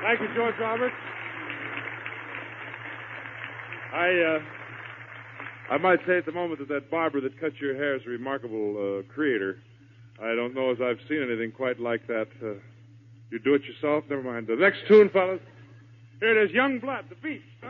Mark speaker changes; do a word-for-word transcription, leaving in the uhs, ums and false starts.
Speaker 1: Thank you, George Roberts. I, uh, I might say at the moment that that barber that cut your hair is a remarkable uh, creator. I don't know as I've seen anything quite like that. Uh, you do it yourself? Never mind. The next tune, fellas. Here it is, Young Blood, the Beast.